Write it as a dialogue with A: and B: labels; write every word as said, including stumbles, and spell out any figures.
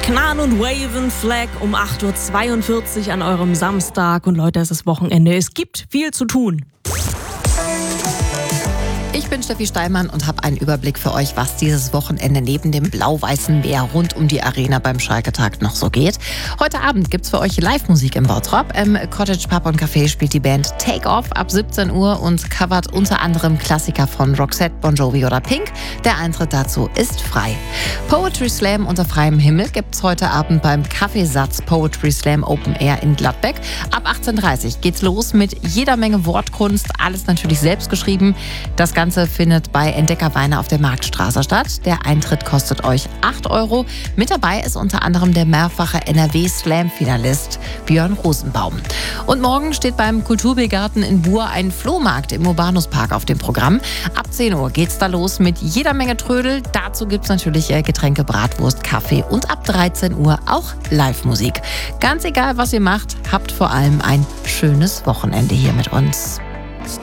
A: Knarren und Waven Flag um acht Uhr zweiundvierzig an eurem Samstag. Und Leute, es ist Wochenende. Es gibt viel zu tun.
B: Ich bin Steffi Steinmann und habe einen Überblick für euch, was dieses Wochenende neben dem blau-weißen Meer rund um die Arena beim Schalke-Tag noch so geht. Heute Abend gibt's für euch Live-Musik im Bottrop. Im Cottage Pub und Café spielt die Band Take Off ab siebzehn Uhr und covert unter anderem Klassiker von Roxette, Bon Jovi oder Pink. Der Eintritt dazu ist frei. Poetry Slam unter freiem Himmel gibt's heute Abend beim Kaffeesatz Poetry Slam Open Air in Gladbeck. Ab achtzehn Uhr dreißig geht's los mit jeder Menge Wortkunst, alles natürlich selbst geschrieben. Das Ganze findet bei Entdecker Weine auf der Marktstraße statt. Der Eintritt kostet euch acht Euro. Mit dabei ist unter anderem der mehrfache N R W-Slam-Finalist Björn Rosenbaum. Und morgen steht beim Kulturbiergarten in Buhr ein Flohmarkt im Urbanuspark auf dem Programm. Ab zehn Uhr geht's da los mit jeder Menge Trödel. Dazu gibt's natürlich Getränke, Bratwurst, Kaffee und ab dreizehn Uhr auch Live-Musik. Ganz egal, was ihr macht, habt vor allem ein schönes Wochenende hier mit uns.